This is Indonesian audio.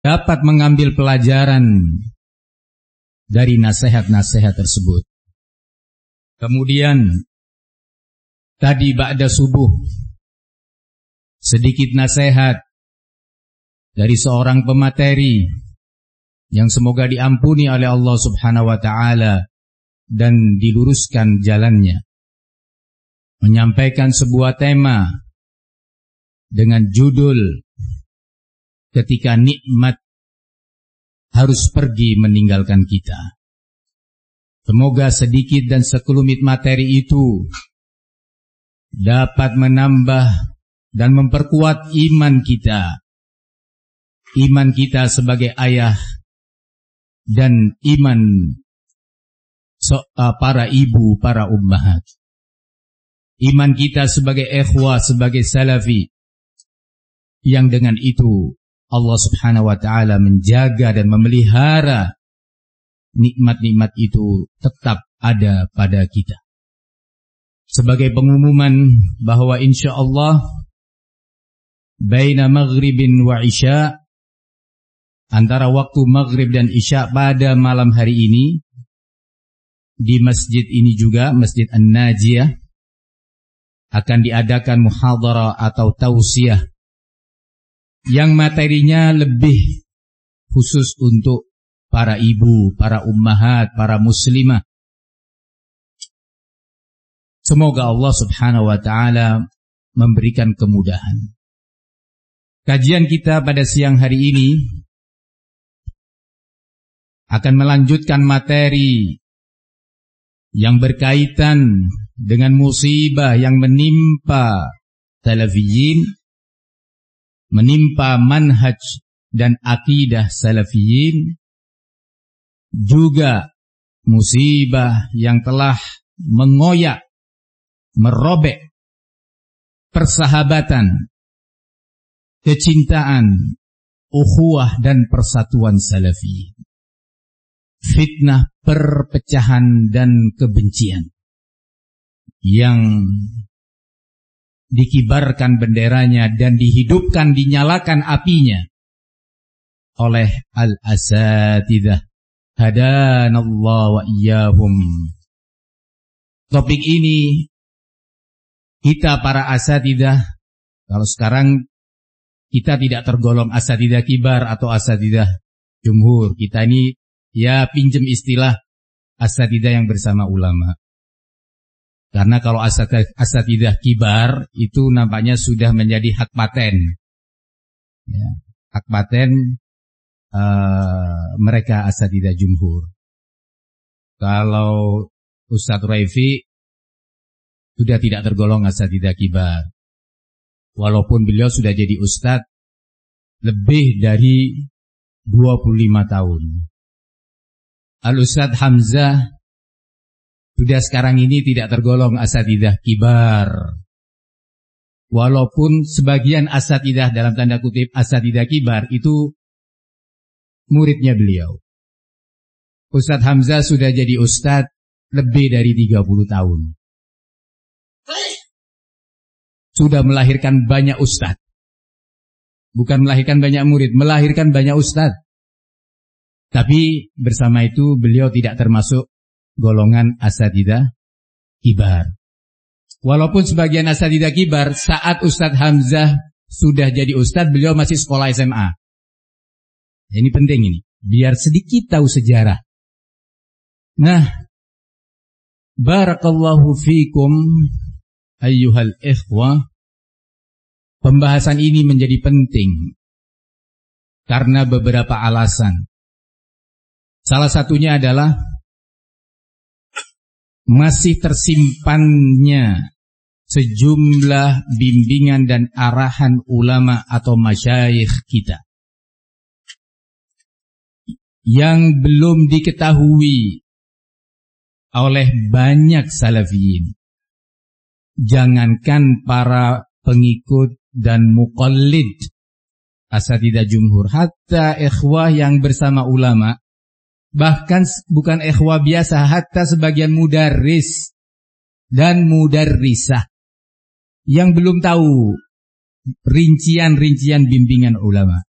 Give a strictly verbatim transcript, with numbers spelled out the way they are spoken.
dapat mengambil pelajaran dari nasihat-nasihat tersebut. Kemudian tadi ba'da subuh sedikit nasihat dari seorang pemateri yang semoga diampuni oleh Allah Subhanahu wa taala dan diluruskan jalannya, menyampaikan sebuah tema dengan judul ketika nikmat harus pergi meninggalkan kita. Semoga sedikit dan sekelumit materi itu dapat menambah dan memperkuat iman kita. Iman kita sebagai ayah dan iman so, uh, para ibu, para ummahat. Iman kita sebagai ikhwah, sebagai salafi. Yang dengan itu Allah Subhanahu wa taala menjaga dan memelihara nikmat-nikmat itu tetap ada pada kita. Sebagai pengumuman bahwa insyaallah baina maghribin wa isya, antara waktu maghrib dan isya pada malam hari ini, di masjid ini juga, Masjid An-Najiyah, akan diadakan muhadharah atau tausiah yang materinya lebih khusus untuk para ibu, para ummahat, para muslimah. Semoga Allah Subhanahu wa taala memberikan kemudahan. Kajian kita pada siang hari ini akan melanjutkan materi yang berkaitan dengan musibah yang menimpa salafiyin, menimpa manhaj dan akidah salafiyin, juga musibah yang telah mengoyak, merobek persahabatan, kecintaan, ukhuwah dan persatuan salafi. Fitnah perpecahan dan kebencian yang dikibarkan benderanya dan dihidupkan, dinyalakan apinya oleh al-asatidzah hadanallah wa iyyahum. Topik ini kita para asatidzah, kalau sekarang kita tidak tergolong asatidzah kibar atau asatidzah jumhur, kita ini ya pinjem istilah asatidzah yang bersama ulama. Karena kalau asatidzah kibar itu nampaknya sudah menjadi hak paten. Ya, hak paten uh, mereka asatidzah jumhur. Kalau Ustadz Raifi sudah tidak tergolong asatidzah kibar. Walaupun beliau sudah jadi ustadz lebih dari dua puluh lima tahun. Al-Ustadz Hamzah sudah sekarang ini tidak tergolong asatidzah kibar. Walaupun sebagian asatidzah dalam tanda kutip asatidzah kibar itu muridnya beliau. Ustadz Hamzah sudah jadi ustadz lebih dari tiga puluh tahun. Sudah melahirkan banyak ustadz. Bukan melahirkan banyak murid, melahirkan banyak ustadz. Tapi bersama itu beliau tidak termasuk golongan asatidzah kibar. Walaupun sebagian asatidzah kibar saat Ustadz Hamzah sudah jadi ustadz, beliau masih sekolah S M A. Ini penting ini, biar sedikit tahu sejarah. Nah, barakallahu fikum ayyuhal ikhwah. Pembahasan ini menjadi penting karena beberapa alasan. Salah satunya adalah masih tersimpannya sejumlah bimbingan dan arahan ulama atau masyayikh kita yang belum diketahui oleh banyak salafiyin. Jangankan para pengikut dan muqallid asatidzah jumhur, hatta ikhwah yang bersama ulama, bahkan bukan ikhwah biasa, hatta sebagian mudarris dan mudarrisah yang belum tahu rincian-rincian bimbingan ulama.